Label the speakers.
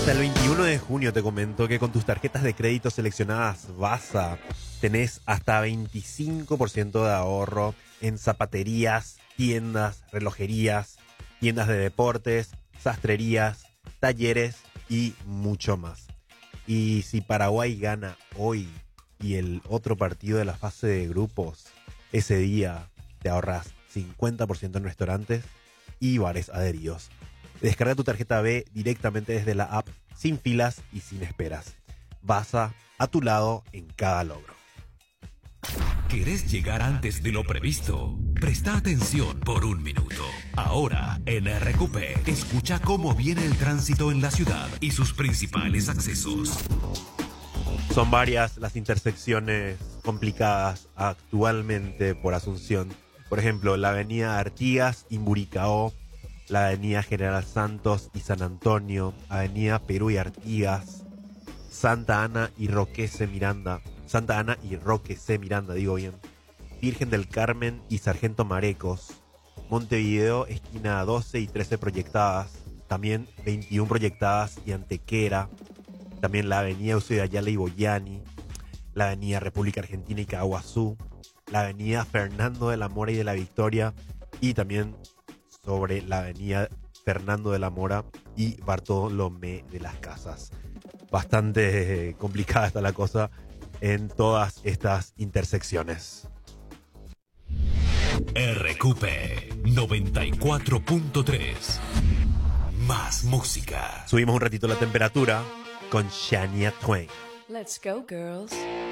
Speaker 1: Hasta el 21 de junio te comento que con tus tarjetas de crédito seleccionadas Vasa tenés hasta 25% de ahorro en zapaterías, tiendas, relojerías, tiendas de deportes, sastrerías, talleres y mucho más. Y si Paraguay gana hoy y el otro partido de la fase de grupos, ese día te ahorras 50% en restaurantes y bares adheridos. Descarga tu tarjeta B directamente desde la app, sin filas y sin esperas. Vasa a tu lado en cada logro.
Speaker 2: ¿Querés llegar antes de lo previsto? Presta atención por un minuto. Ahora, en RQP, escucha cómo viene el tránsito en la ciudad y sus principales accesos.
Speaker 1: Son varias las intersecciones complicadas actualmente por Asunción. Por ejemplo, la avenida Artigas y Muricao, la avenida General Santos y San Antonio, avenida Perú y Artigas, Santa Ana y Roque C. Miranda, Virgen del Carmen y Sargento Marecos, Montevideo, esquina 12 y 13 proyectadas, también 21 proyectadas y Antequera, también la avenida Eusebio de Ayala y Boyani, la avenida República Argentina y Caguazú, la avenida Fernando de la Mora y de la Victoria, y también sobre la avenida Fernando de la Mora y Bartolomé de las Casas. Bastante complicada está la cosa en todas estas intersecciones.
Speaker 2: RQP 94.3. Más música.
Speaker 1: Subimos un ratito la temperatura con Shania Twain.
Speaker 3: Let's go, girls.